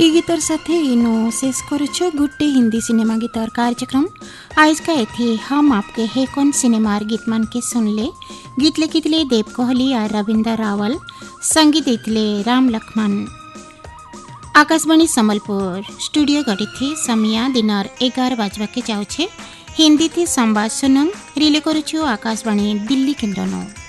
ई गीतर साथे इनो शेष करुछु गुड्डे हिंदी सिनेमा गीतर कार्यक्रम। आज का एथी हम आपके है कौन सिनेमार गीत मान के सुनले। गीत लिखितले देव कोहली और रविंद्र रावल, संगीत दितले राम लक्ष्मण। आकाशवाणी संबलपुर स्टूडियो गठी थी समिया दिनर 11 बजवा के जाऊे। हिंदी थी संवाद सुनंग रिले करुछु आकाशवाणी दिल्ली केंद्र।